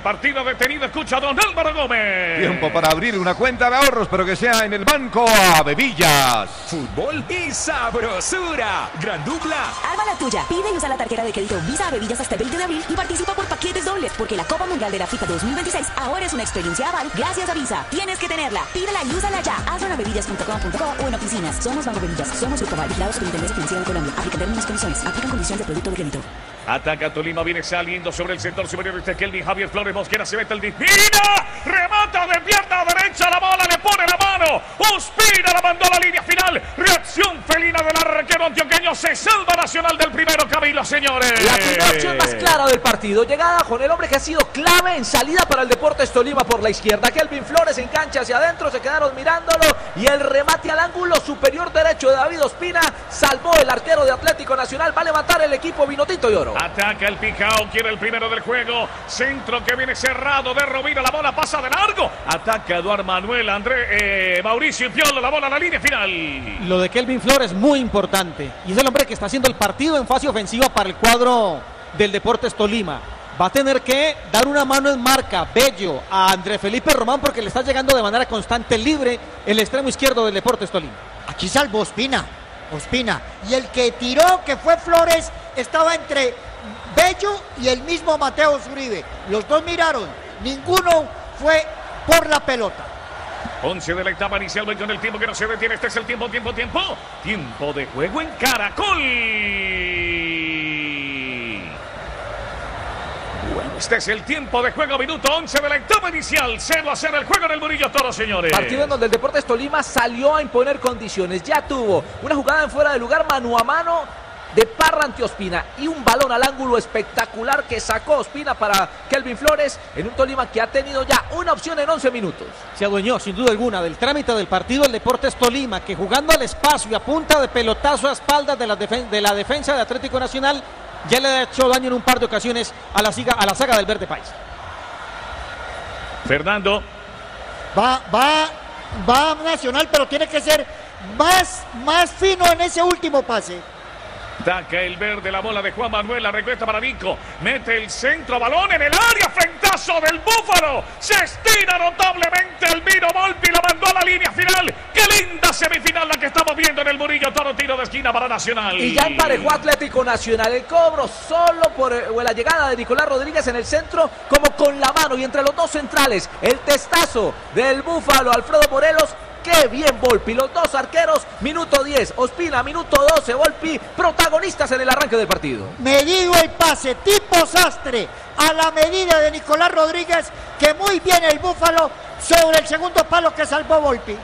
partido detenido. Escucha a don Álvaro Gómez. Tiempo para abrir una cuenta de ahorros, pero que sea en el Banco Avevillas. Fútbol y sabrosura. Gran dupla. Arma la tuya. Pide y usa la tarjeta de crédito Visa Avevillas hasta el 20 de abril y participa por paquetes dobles, porque la Copa Mundial de la FIFA 2026 ahora es una experiencia aval gracias a Visa. Tienes que tenerla. Pídela y úsala ya. Hazlo en avevillas.com.co o en oficinas. Somos Banco Avevillas. Somos Grupo Aval, vigilados por Superintendencia Financiera de Colombia. Aplica términos y condiciones. Aplican condiciones de producto de crédito. Ataca Tolima, viene saliendo sobre el sector superior de Kelvin Javier Flores Mosquera, se mete el divina, remata de pierna derecha la bola, le pone la mano, Ospina la mandó a la línea final, reacción felina del arquero antioqueño, se salva Nacional del primero Camilo, señores. La primera opción más clara del partido, llegada con el hombre que ha sido clave en salida para el Deportes Tolima por la izquierda, Kelvin Flores engancha hacia adentro, se quedaron mirándolo y el remate al ángulo superior derecho de David Ospina, salvó el arquero de Atlético Nacional, va a levantar el equipo Vinotinto y Oro. Ataca el Picao, quiere el primero del juego. Centro que viene cerrado de Rovira, la bola pasa de largo. Ataca Eduardo Manuel, Mauricio y Piolo, la bola a la línea final. Lo de Kelvin Flores muy importante. Y es el hombre que está haciendo el partido en fase ofensiva para el cuadro del Deportes Tolima. Va a tener que dar una mano en marca, Bello, a André Felipe Román, porque le está llegando de manera constante libre el extremo izquierdo del Deportes Tolima. Aquí salvo Ospina. Y el que tiró, que fue Flores, estaba entre Bello y el mismo Mateo Zuribe. Los dos miraron, ninguno fue por la pelota. 11 de la etapa inicial, con el tiempo que no se detiene. Este es el tiempo de juego en Caracol. Bueno, este es el tiempo de juego, minuto 11 de la etapa inicial, 0-0 el juego en el Murillo Toro, señores. Partido en donde el Deportes Tolima salió a imponer condiciones, ya tuvo una jugada en fuera de lugar, mano a mano de Parra ante Ospina y un balón al ángulo espectacular que sacó Ospina para Kelvin Flores en un Tolima que ha tenido ya una opción en 11 minutos. Se adueñó sin duda alguna del trámite del partido el Deportes Tolima, que jugando al espacio y a punta de pelotazo a espaldas de la defensa de Atlético Nacional ya le ha hecho daño en un par de ocasiones a la saga del Verde País. Fernando. Va Nacional, pero tiene que ser más fino en ese último pase. Ataca el verde, la bola de Juan Manuel, la regresa para Nico, mete el centro, balón en el área, frentazo del Búfalo, se estira notablemente el Vino Volpi, la mandó a la línea final. Qué linda semifinal la que estamos viendo en el Murillo Toro, tiro de esquina para Nacional. Y ya emparejó Atlético Nacional, el cobro solo por la llegada de Nicolás Rodríguez en el centro, como con la mano y entre los dos centrales, el testazo del Búfalo, Alfredo Morelos. ¡Qué bien Volpi! Los dos arqueros, minuto 10, Ospina, minuto 12, Volpi, protagonistas en el arranque del partido. Medido el pase, tipo sastre, a la medida de Nicolás Rodríguez, que muy bien el Búfalo sobre el segundo palo que salvó Volpi.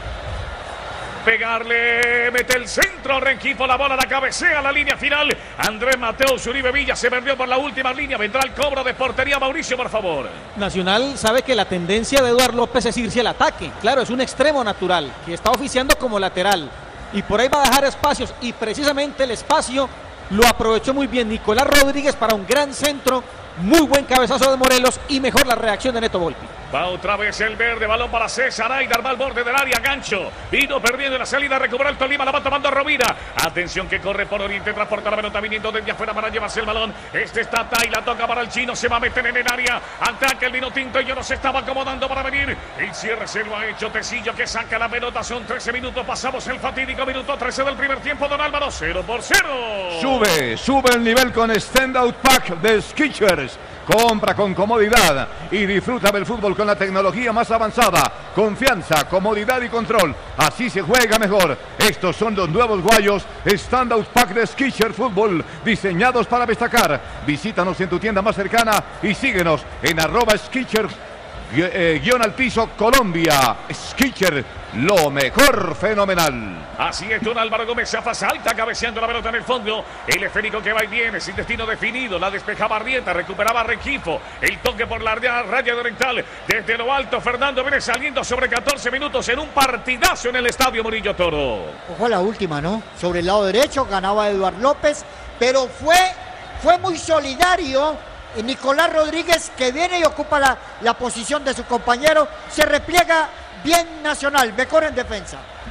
Pegarle, mete el centro, Rengifo, la bola la cabecea a la línea final. Andrés Mateo Zuribe Villa se perdió por la última línea, vendrá el cobro de portería. Mauricio, por favor. Nacional sabe que la tendencia de Eduardo López es irse al ataque. Claro, es un extremo natural que está oficiando como lateral y por ahí va a dejar espacios y precisamente el espacio lo aprovechó muy bien Nicolás Rodríguez para un gran centro. Muy buen cabezazo de Morelos y mejor la reacción de Neto Volpi. Va otra vez el verde, balón para César Aidar, va al borde del área, gancho. Vino perdiendo la salida, recuperó el Tolima, la va tomando Rovira. Atención que corre por Oriente, transporta la pelota viniendo desde afuera para llevarse el balón. Este está Tai, la toca para el chino, se va a meter en el área. Ataca el Vinotinto y yo no se estaba acomodando para venir. El cierre se lo ha hecho Tecillo que saca la pelota, son 13 minutos, pasamos el fatídico minuto 13 del primer tiempo, don Álvaro, 0-0. Sube el nivel con Standout Pack de Skechers. Compra con comodidad y disfruta del fútbol con la tecnología más avanzada. Confianza, comodidad y control. Así se juega mejor. Estos son los nuevos guayos Standout Pack de Skechers Fútbol, diseñados para destacar. Visítanos en tu tienda más cercana y síguenos en @Skechers _al_piso Colombia. Skechers, lo mejor, fenomenal. Así es, don Álvaro Gómez, Zafa salta cabeceando la pelota en el fondo. El esférico que va y viene sin destino definido. La despejaba Arrieta, recuperaba Rengifo. El toque por la raya de Oriental. Desde lo alto, Fernando viene saliendo sobre 14 minutos en un partidazo en el Estadio Murillo Toro. Ojo a la última, ¿no? Sobre el lado derecho ganaba Eduardo López, pero fue muy solidario. Nicolás Rodríguez, que viene y ocupa la posición de su compañero, se repliega bien Nacional, mejor en defensa.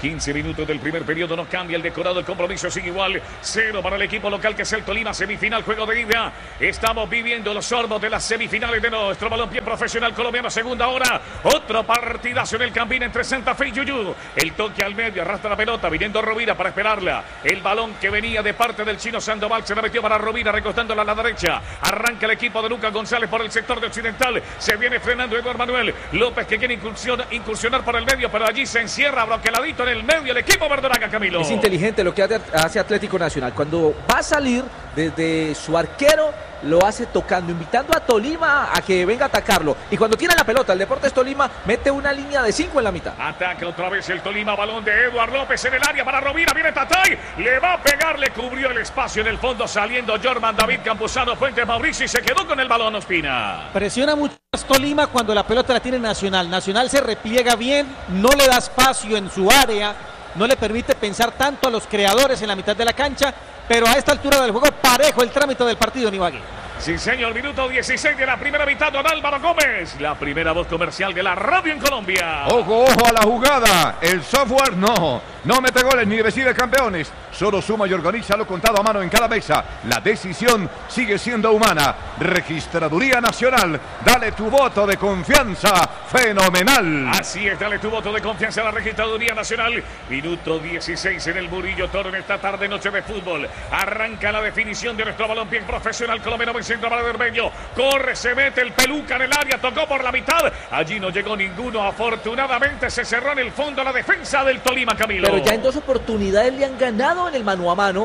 15 minutos del primer periodo, no cambia el decorado, el compromiso sigue igual. 0 para el equipo local que es el Tolima, semifinal, juego de ida. Estamos viviendo los sorbos de las semifinales de nuestro balompié profesional colombiano, segunda hora. Otro partidazo en el Campín entre Santa Fe y Yuyú. El toque al medio, arrastra la pelota, viniendo Rovira para esperarla. El balón que venía de parte del chino Sandoval se la metió para Rovira, recostándola a la derecha. Arranca el equipo de Lucas González por el sector de occidental. Se viene frenando Eduardo Manuel López, que quiere incursionar por el medio, pero allí se encierra broqueladito en el medio el equipo verdolaga, Camilo. Es inteligente lo que hace Atlético Nacional. Cuando va a salir desde su arquero, lo hace tocando, invitando a Tolima a que venga a atacarlo. Y cuando tiene la pelota, el Deportes Tolima mete una línea de 5 en la mitad. Ataca otra vez el Tolima, balón de Eduardo López en el área para Rovira, viene Tatay, le va a pegar, le cubrió el espacio en el fondo, saliendo Jorman David Campuzano, Fuentes Mauricio, y se quedó con el balón, Ospina. Presiona mucho Tolima cuando la pelota la tiene Nacional. Nacional se repliega bien, no le da espacio en su área, no le permite pensar tanto a los creadores en la mitad de la cancha, pero a esta altura del juego parejo el trámite del partido en Ibagué. Sí, señor, minuto 16 de la primera mitad, don Álvaro Gómez, la primera voz comercial de la radio en Colombia. Ojo, ojo a la jugada. El software no mete goles ni recibe campeones. Solo suma y organiza lo contado a mano en cada mesa. La decisión sigue siendo humana. Registraduría Nacional, dale tu voto de confianza. Fenomenal. Así es, dale tu voto de confianza a la Registraduría Nacional. Minuto 16 en el Murillo Toro en esta tarde, noche de fútbol. Arranca la definición de nuestro balompié profesional colombiano. Centro para Derbeño, corre, se mete el Peluca en el área, tocó por la mitad, allí no llegó ninguno, afortunadamente se cerró en el fondo la defensa del Tolima, Camilo. Pero ya en 2 oportunidades le han ganado en el mano a mano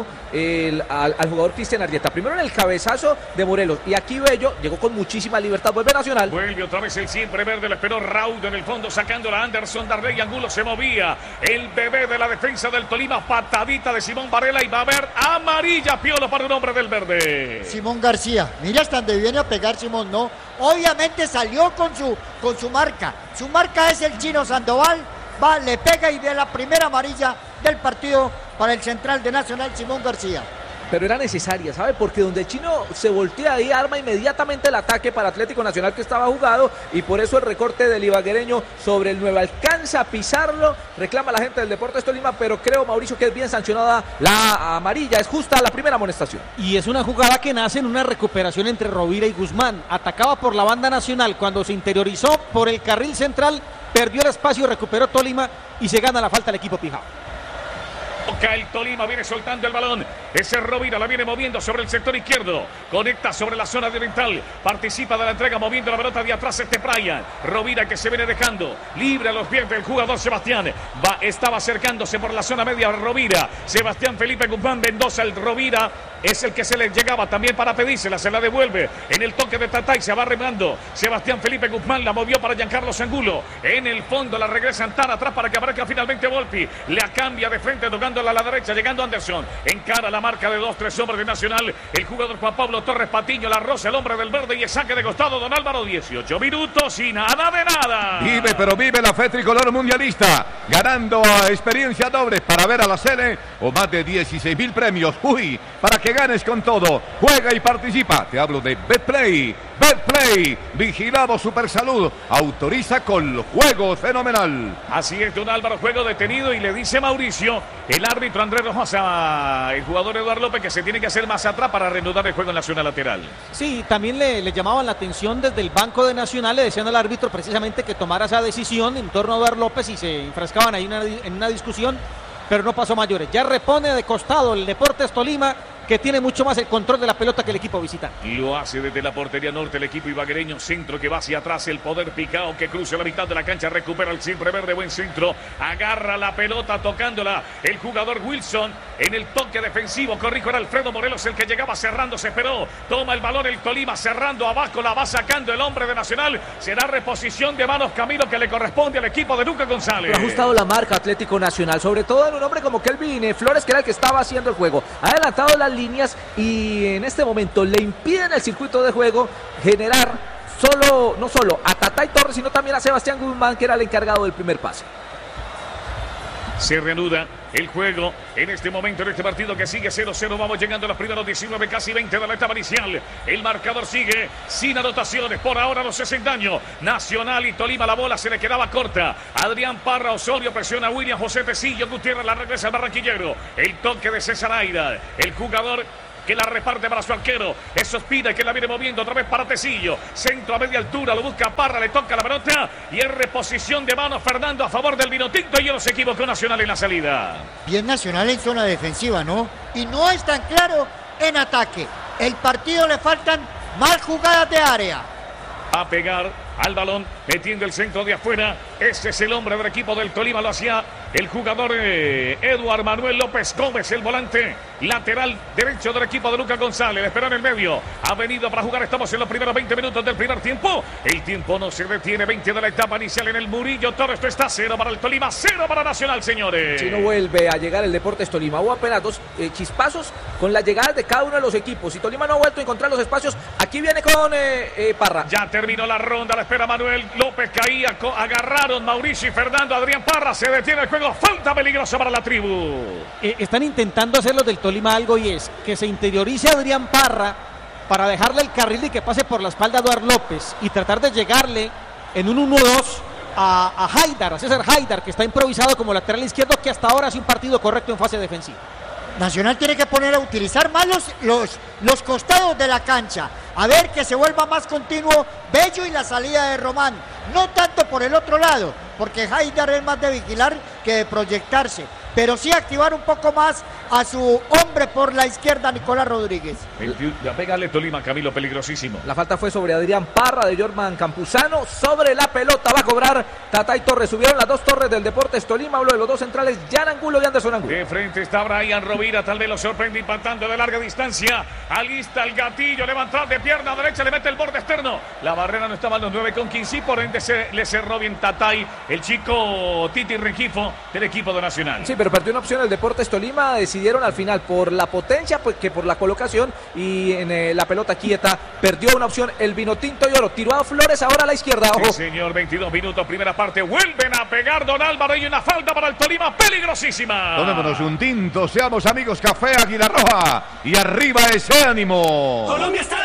al jugador Cristian Arrieta, primero en el cabezazo de Morelos, y aquí Bello llegó con muchísima libertad, vuelve Nacional. Vuelve otra vez el siempre verde, le esperó Raudo en el fondo, sacándola Anderson, Darley Angulo se movía, el bebé de la defensa del Tolima, patadita de Simón Varela, y va a haber amarilla, Piolo, para un hombre del verde. Simón García. Mira hasta donde viene a pegar Simón, ¿no? Obviamente salió con su marca. Su marca es el chino Sandoval. Va, le pega y ve la primera amarilla del partido para el central de Nacional, Simón García. Pero era necesaria, ¿sabe? Porque donde el chino se voltea ahí, arma inmediatamente el ataque para Atlético Nacional, que estaba jugado, y por eso el recorte del ibaguereño sobre el 9. Alcanza a pisarlo, reclama la gente del Deportes Tolima, pero creo, Mauricio, que es bien sancionada la amarilla, es justa la primera amonestación. Y es una jugada que nace en una recuperación entre Rovira y Guzmán. Atacaba por la banda Nacional, cuando se interiorizó por el carril central, perdió el espacio, recuperó Tolima y se gana la falta el equipo Pijao. Toca el Tolima, viene soltando el balón. Ese Rovira la viene moviendo sobre el sector izquierdo. Conecta sobre la zona de oriental. Participa de la entrega moviendo la pelota de atrás Brian. Rovira que se viene dejando libre a los pies del jugador Sebastián. Estaba acercándose por la zona media Rovira. Sebastián Felipe Guzmán Mendoza, el Rovira es el que se le llegaba también para pedírsela. Se la devuelve en el toque de Tatay. Se va remando. Sebastián Felipe Guzmán la movió para Giancarlo Angulo. En el fondo la regresan tan atrás para que aparezca finalmente Volpi. La cambia de frente tocando a la derecha, llegando Anderson, encara la marca de 2-3 hombres de Nacional, el jugador Juan Pablo Torres Patiño, la roza, el hombre del verde, y el saque de costado, don Álvaro, 18 minutos y nada de nada. Vive, pero vive la fe tricolor mundialista, ganando a experiencia doble para ver a la Sele, o más de 16,000 premios, uy, para que ganes con todo, juega y participa, te hablo de Betplay, vigilado Supersalud, autoriza con juego fenomenal. Así es, don Álvaro, juego detenido, y le dice Mauricio, el árbitro Andrés Rojas, el jugador Eduardo López, que se tiene que hacer más atrás para reanudar el juego en la zona lateral. Sí, también le llamaban la atención desde el banco de Nacional, le decían al árbitro precisamente que tomara esa decisión en torno a Eduardo López, y se enfrascaban ahí en una discusión, pero no pasó mayores. Ya repone de costado el Deportes Tolima, que tiene mucho más el control de la pelota que el equipo visitante. Lo hace desde la portería norte el equipo ibaguereño, centro que va hacia atrás, el poder Picao que cruza la mitad de la cancha, recupera el siempre verde, buen centro, agarra la pelota tocándola el jugador Wilson en el toque defensivo, corrijo, era Alfredo Morelos el que llegaba cerrando, se esperó, toma el balón el Tolima cerrando abajo, la va sacando el hombre de Nacional, será reposición de manos, Camilo, que le corresponde al equipo de Lucas González. Ha ajustado la marca Atlético Nacional, sobre todo en un hombre como Kelvin Flores, que era el que estaba haciendo el juego, ha adelantado las líneas y en este momento le impiden el circuito de juego generar no solo a Tatay Torres, sino también a Sebastián Guzmán, que era el encargado del primer pase. Se reanuda el juego en este momento, en este partido que sigue 0-0. Vamos llegando a los primeros 19, casi 20 de la etapa inicial. El marcador sigue sin anotaciones. Por ahora no se hacen daño. Nacional y Tolima, la bola se le quedaba corta. Adrián Parra, Osorio presiona a William José Tecillo. Gutiérrez la regresa al barranquillero. El toque de César Aida. El jugador que la reparte para su arquero. Es Ospina que la viene moviendo otra vez para Tecillo. Centro a media altura, lo busca Parra, le toca la pelota. Y en reposición de mano Fernando a favor del Vinotinto. Y no se equivocó Nacional en la salida. Bien Nacional en zona defensiva, ¿no? Y no es tan claro en ataque. El partido le faltan más jugadas de área. A pegar al balón, metiendo el centro de afuera. Ese es el hombre del equipo del Tolima. Lo hacía el jugador Eduard Manuel López Gómez, el volante lateral derecho del equipo de Lucas González. Espera en el medio. Ha venido para jugar. Estamos en los primeros 20 minutos del primer tiempo. El tiempo no se detiene. 20 de la etapa inicial en el Murillo. Todo esto está 0 para el Tolima, 0 para Nacional, señores. Si no vuelve a llegar el Deportes Tolima. Hubo apenas dos chispazos con las llegadas de cada uno de los equipos. Y Tolima no ha vuelto a encontrar los espacios. Aquí viene con Parra. Ya terminó la ronda. La espera Manuel López. Caía. Agarraron Mauricio y Fernando. Adrián Parra. Se detiene el juego. Falta peligrosa para la tribu. Están intentando hacer los del Tolima algo, y es que se interiorice Adrián Parra para dejarle el carril y que pase por la espalda a Eduard López y tratar de llegarle en un 1-2 a Haidar, a César Haidar, que está improvisado como lateral izquierdo, que hasta ahora hace un partido correcto en fase defensiva. Nacional tiene que poner a utilizar más los costados de la cancha. A ver que se vuelva más continuo Bello y la salida de Román. No tanto por el otro lado, porque Haidar es más de vigilar que de proyectarse. Pero sí activar un poco más a su hombre por la izquierda, Nicolás Rodríguez. A pegarle Tolima, Camilo, peligrosísimo. La falta fue sobre Adrián Parra de Jorman Campuzano. Sobre la pelota va a cobrar Tatay Torres. Subieron las dos torres del Deportes Tolima. Hablo de los dos centrales, Jan Angulo y Anderson Angulo. De frente está Brian Rovira. Tal vez lo sorprende impactando de larga distancia. Alista el gatillo, levantado de pierna derecha, le mete el borde externo. La barrera no estaba en los 9 con 15. Por ende le cerró bien Tatay, el chico Titi Rengifo del equipo de Nacional. Sí, pero perdió una opción el Deportes Tolima. Decidieron al final por la potencia pues, que por la colocación, y en la pelota quieta perdió una opción el Vinotinto y Oro. Tiró a Flores ahora a la izquierda. Ojo. Sí, señor, 22 minutos, primera parte. Vuelven a pegar Don Álvaro y una falta para el Tolima peligrosísima. Tomémonos un tinto, seamos amigos. Café Águila Roja y arriba ese ánimo. Colombia está